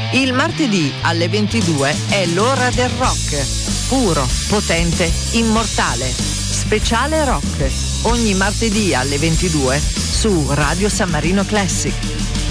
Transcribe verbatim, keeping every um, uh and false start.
Il martedì alle ventidue è l'ora del rock. Puro, potente, immortale. Speciale rock. Ogni martedì alle ventidue su Radio San Marino Classic.